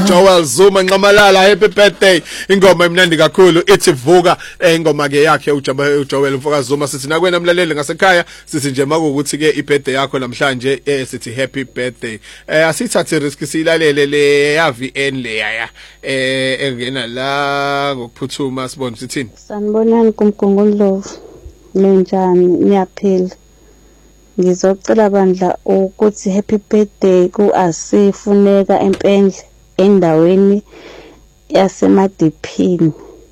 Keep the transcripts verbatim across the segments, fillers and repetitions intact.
Joel Zuma Nqamalala happy birthday ingoma emnandi kakhulu ithi vuka ingoma ke yakhe uJoel Mfokazi Zuma sithi nakwena mlaleli ngasekhaya sithi nje makuthi ke ibirthday yakho namhlanje sithi happy birthday eh asithathe risk silalele le ya V N le yaya eh engena la ngokuphuthuma sibone sithini sanibonani kumgungundlovu ninjani niyaphila ngizocela bandla ukuthi happy birthday ku asifuneka empendle endaweni yasemadiphini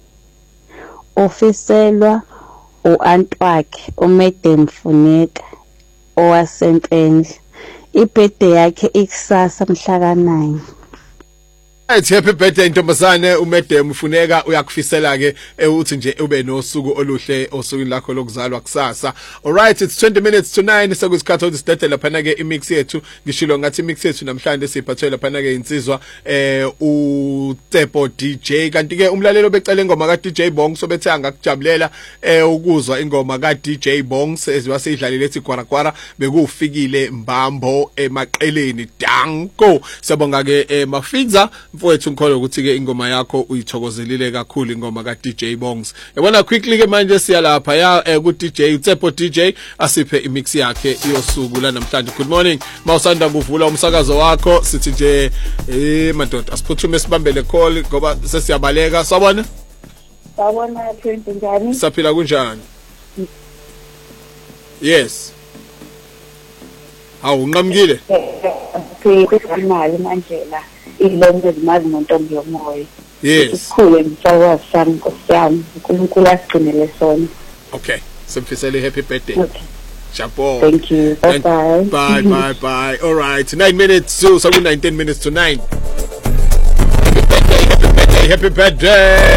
ofiselwa uAntwakhe uMadam Funeka owasempendle ibirthday yakhe ikusasa mhla ka nine. Happy birthday ntombazane uMadam Funeka uyakufisela ke uthi nje ube nosuku oluhle osukwini lakho lokuzalwa kusasa. Alright, it's twenty minutes to nine sekusikhatho isidede lapha ke imix yethu ngishilo ngathi imix yethu namhlanje siphathwe lapha ke insizwa eh uTepo D J kanti ke umlalelo becela ingoma ka D J Bong sobethe angakujabulela eh ukuzwa ingoma ka D J Bong sezibaseyidlalile ethi kwarakwara bekufikile Mbambo emaqeleni danko siyabonga ke eh, Mafiza mfowethu ngikholo ukuthi ke ingoma yakho uyithokozelile kakhulu ingoma ka D J Bongs yabona quickly ke manje siya lapha ya eh, ku D J uTepo D J asiphe imix yakhe iyosuku la namhlanje. Good morning mawusanda kuvula umsakazo wakho sithi nje eh madoda asiphuthume sibambele call ngoba sesiyabaleka sawona Sawona twenty njani saphila kunjani yes hawu unqamukile kwimali manje la ilonke zimazi nontombi yomoya yes isikhulu emfaka sami nkosiyami uNkulunkulu asigcinele sona. Okay simfisele happy birthday. Okay. Chapo. Thank you. Bye bye. Bye bye bye. All right. nine minutes to so nineteen minutes to nine. Happy birthday. Happy birthday.